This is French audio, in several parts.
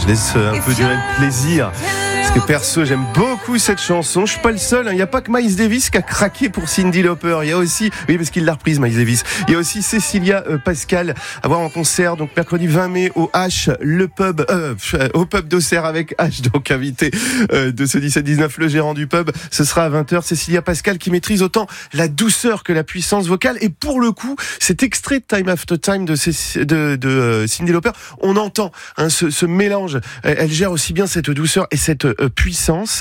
Je laisse un peu durer le plaisir. Parce que perso, j'aime beaucoup cette chanson. Je suis pas le seul. Il n'y a pas que Miles Davis qui a craqué pour Cyndi Lauper. Il y a aussi, oui, parce qu'il l'a reprise, Miles Davis. Il y a aussi Cécilia Pascal à voir en concert. Donc mercredi 20 mai au H, le pub, au pub d'Auxerre avec H, donc invité de ce 17-19, le gérant du pub. Ce sera à 20h. Cécilia Pascal qui maîtrise autant la douceur que la puissance vocale. Et pour le coup, cet extrait de Time After Time de Cyndi Lauper, on entend ce mélange. Elle gère aussi bien cette douceur et cette puissance.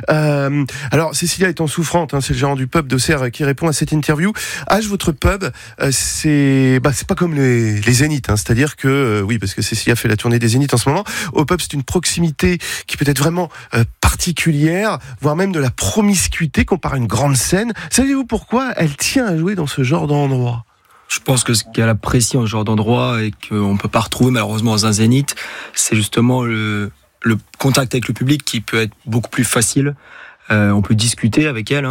Alors Cécilia étant souffrante, c'est le gérant du pub d'Auxerre qui répond à cette interview. H, votre pub, c'est pas comme les Zéniths, c'est-à-dire que oui, parce que Cécilia fait la tournée des Zéniths en ce moment. Au pub, c'est une proximité qui peut être vraiment particulière, voire même de la promiscuité comparé à une grande scène. Savez-vous pourquoi elle tient à jouer dans ce genre d'endroit? Je pense que ce qu'elle apprécie en ce genre d'endroit et qu'on ne peut pas retrouver malheureusement dans un Zénith, c'est justement le contact avec le public qui peut être beaucoup plus facile. On peut discuter avec elle,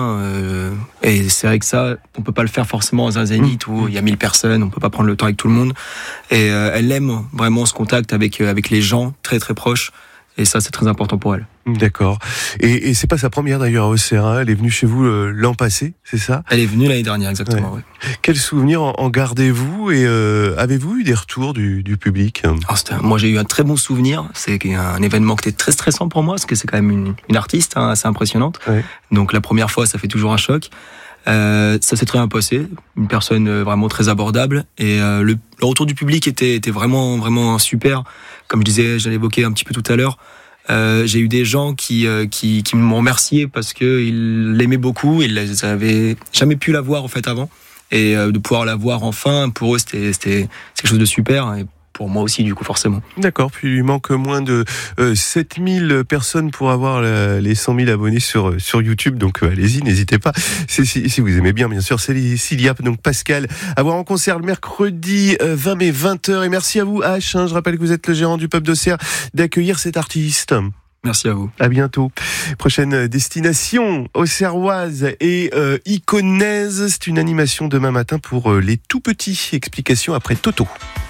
et c'est vrai que ça, on peut pas le faire forcément dans un Zénith où il y a 1000 personnes, on peut pas prendre le temps avec tout le monde. Et elle aime vraiment ce contact avec les gens très très proches. Et ça, c'est très important pour elle. D'accord. Et c'est pas sa première d'ailleurs à Auxerre. Elle est venue chez vous l'an passé, c'est ça? Elle est venue l'année dernière, exactement. Ouais. Ouais. Quels souvenirs en gardez-vous et avez-vous eu des retours du public? Alors, moi, j'ai eu un très bon souvenir. C'est un événement qui était très stressant pour moi parce que c'est quand même une artiste assez impressionnante. Ouais. Donc la première fois, ça fait toujours un choc. Ça s'est très bien passé. Une personne vraiment très abordable et le retour du public était vraiment vraiment super. Comme je disais, je l'ai évoqué un petit peu tout à l'heure. J'ai eu des gens qui m'ont remercié parce que ils l'aimaient beaucoup. Ils n'avaient jamais pu la voir en fait avant, et de pouvoir la voir enfin, pour eux c'était quelque chose de super. Et pour moi aussi, du coup, forcément. D'accord, puis il lui manque moins de 7000 personnes pour avoir les 100 000 abonnés sur YouTube, donc allez-y, n'hésitez pas. Si vous aimez bien sûr, Cécilia, donc Pascal, à voir en concert le mercredi 20 mai, 20h. Et merci à vous, H, je rappelle que vous êtes le gérant du pub d'Auxerre, d'accueillir cet artiste. Merci à vous. À bientôt. Prochaine destination, auxerroise et iconaise. C'est une animation demain matin pour les tout petits. Explication après Toto.